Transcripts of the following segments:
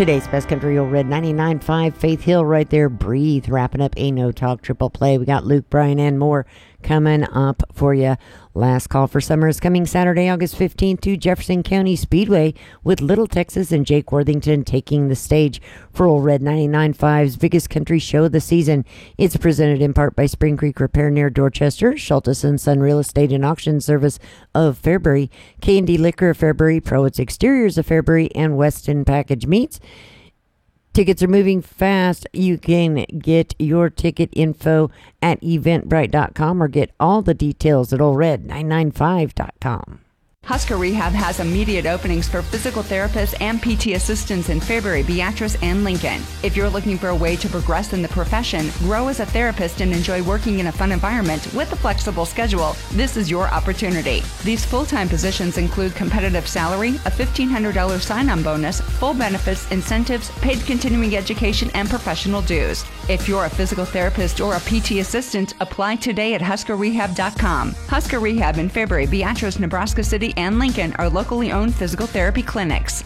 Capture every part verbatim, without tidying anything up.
Today's Best Country Old Red ninety-nine point five, Faith Hill right there. Breathe, wrapping up a No Talk triple play. We got Luke, Bryan, and more coming up for you. Last Call for Summer is coming Saturday, August fifteenth to Jefferson County Speedway with Little Texas and Jake Worthington taking the stage for Old Red ninety-nine point five's biggest country show of the season. It's presented in part by Spring Creek Repair near Dorchester, Schultes and Son Real Estate and Auction Service of Fairbury, K and D Liquor of Fairbury, Proets Exteriors of Fairbury, and Weston Package Meats. Tickets are moving fast. You can get your ticket info at eventbrite dot com or get all the details at old red nine nine five dot com. Husker Rehab has immediate openings for physical therapists and P T assistants in Fairbury, Beatrice, and Lincoln. If you're looking for a way to progress in the profession, grow as a therapist, and enjoy working in a fun environment with a flexible schedule, this is your opportunity. These full-time positions include competitive salary, a fifteen hundred dollars sign-on bonus, full benefits, incentives, paid continuing education, and professional dues. If you're a physical therapist or a P T assistant, apply today at husker rehab dot com. Husker Rehab in Fairbury, Beatrice, Nebraska City, and Lincoln are locally owned physical therapy clinics.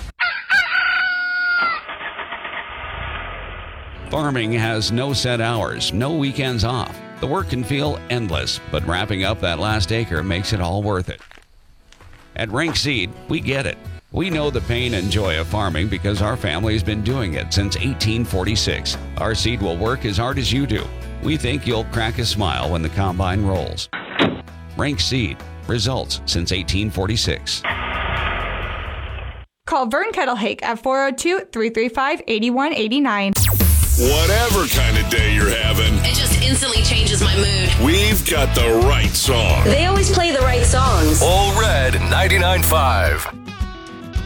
Farming has no set hours, no weekends off. The work can feel endless, but wrapping up that last acre makes it all worth it. At Rank Seed, we get it. We know the pain and joy of farming because our family has been doing it since eighteen forty-six. Our seed will work as hard as you do. We think you'll crack a smile when the combine rolls. Rank Seed. Results since eighteen forty-six. Call Vern Kettlehake at four oh two, three three five, eight one eight nine. Whatever kind of day you're having, it just instantly changes my mood. We've got the right song. They always play the right songs. Old Red ninety-nine point five.